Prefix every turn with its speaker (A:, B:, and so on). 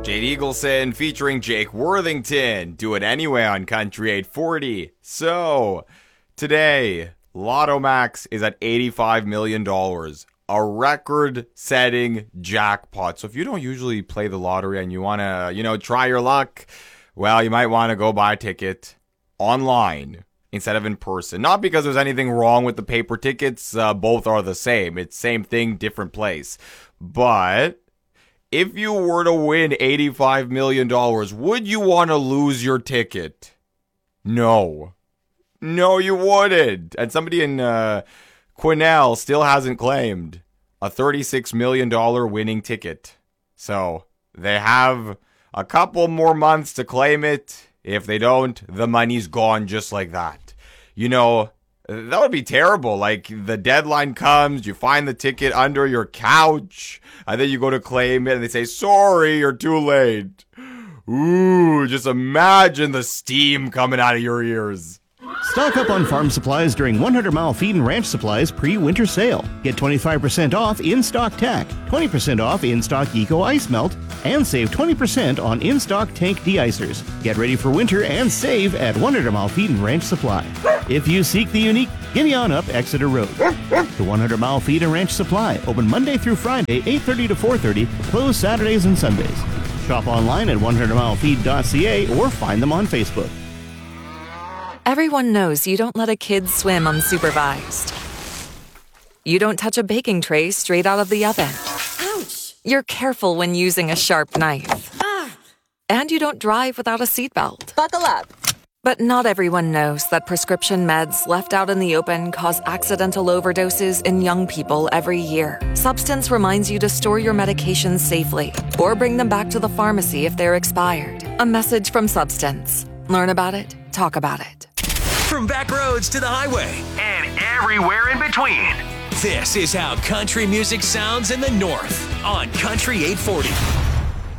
A: Jade Eagleson featuring Jake Worthington. Do it anyway on Country 840. So, today, Lotto Max is at $85 million. A record-setting jackpot. So if you don't usually play the lottery and you want to, try your luck, well, you might want to go buy a ticket online instead of in person. Not because there's anything wrong with the paper tickets. Both are the same. It's same thing, different place. But if you were to win $85 million, would you want to lose your ticket? No. No, you wouldn't. And somebody in Quesnel still hasn't claimed a $36 million winning ticket. So they have a couple more months to claim it. If they don't, the money's gone just like that. That would be terrible. Like, the deadline comes, you find the ticket under your couch, and then you go to claim it, and they say, sorry, you're too late. Ooh, just imagine the steam coming out of your ears.
B: Stock up on farm supplies during 100 Mile Feed and Ranch Supplies pre-winter sale. Get 25% off in-stock tack, 20% off in-stock Eco Ice Melt, and save 20% on in-stock tank de-icers. Get ready for winter and save at 100 Mile Feed and Ranch Supply. If you seek the unique, giddy on up Exeter Road. The 100 Mile Feed and Ranch Supply, open Monday through Friday, 8:30 to 4:30, closed Saturdays and Sundays. Shop online at 100milefeed.ca or find them on Facebook.
C: Everyone knows you don't let a kid swim unsupervised. You don't touch a baking tray straight out of the oven.
D: Ouch!
C: You're careful when using a sharp knife.
D: Ah!
C: And you don't drive without a seatbelt.
D: Buckle up.
C: But not everyone knows that prescription meds left out in the open cause accidental overdoses in young people every year. Substance reminds you to store your medications safely or bring them back to the pharmacy if they're expired. A message from Substance. Learn about it, talk about it.
E: From back roads to the highway and everywhere in between. This is how country music sounds in the North on Country 840.